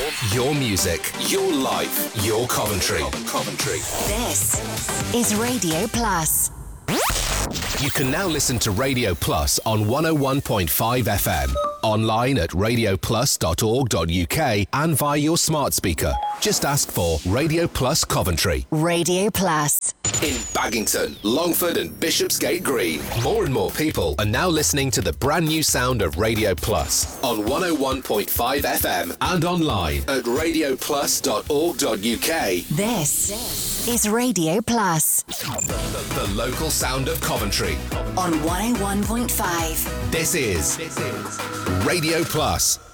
Your music, your life, your Coventry. This is Radio Plus. You can now listen to Radio Plus on 101.5 FM, online at radioplus.org.uk and via your smart speaker. Just ask for Radio Plus Coventry. Radio Plus. In Baggington, Longford and Bishopsgate Green, more and more people are now listening to the brand new sound of Radio Plus on 101.5 FM and online at radioplus.org.uk. This is Radio Plus. The local sound of Coventry. On 101.5. This is Radio Plus.